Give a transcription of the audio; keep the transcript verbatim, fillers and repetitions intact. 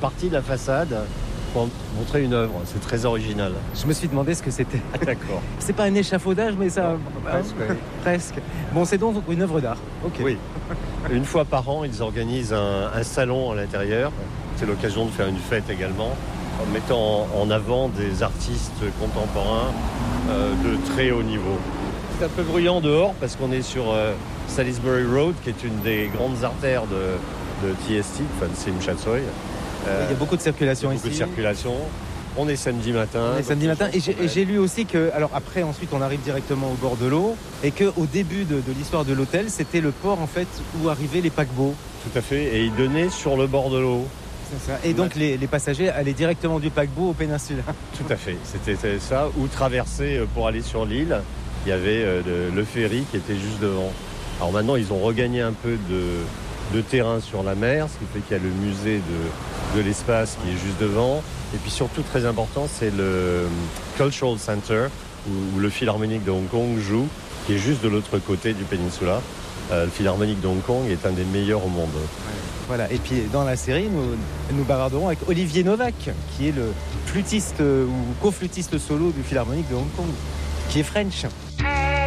partie de la façade pour montrer une œuvre. C'est très original. Je me suis demandé ce que c'était. Ah, d'accord. C'est pas un échafaudage, mais ça... Non, presque, oui. Presque. Bon, c'est donc une œuvre d'art. Ok. Oui. Une fois par an, ils organisent un, un salon à l'intérieur. C'est l'occasion de faire une fête également, en mettant en avant des artistes contemporains euh, de très haut niveau. C'est un peu bruyant dehors parce qu'on est sur euh, Salisbury Road, qui est une des grandes artères de, de T S T, enfin de Tsim Sha Tsui. Euh, Il y a beaucoup de circulation beaucoup ici. de circulation. On est samedi matin. On est samedi matin. Et j'ai, et j'ai lu aussi que, alors après, ensuite, on arrive directement au bord de l'eau, et que au début de, de l'histoire de l'hôtel, c'était le port en fait où arrivaient les paquebots. Tout à fait. Et il donnait sur le bord de l'eau. C'est ça. Et donc les, les passagers allaient directement du paquebot au péninsule. Tout à fait. C'était ça. Ou traverser pour aller sur l'île. Il y avait euh, le, le ferry qui était juste devant. Alors maintenant, ils ont regagné un peu de, de terrain sur la mer, ce qui fait qu'il y a le musée de, de l'espace qui est juste devant. Et puis surtout, très important, c'est le Cultural Center, où, où le Philharmonique de Hong Kong joue, qui est juste de l'autre côté du péninsula. Euh, le Philharmonique de Hong Kong est un des meilleurs au monde. Voilà. Et puis dans la série, nous, nous bavarderons avec Olivier Novak, qui est le flûtiste euh, ou co-flûtiste solo du Philharmonique de Hong Kong, qui est French.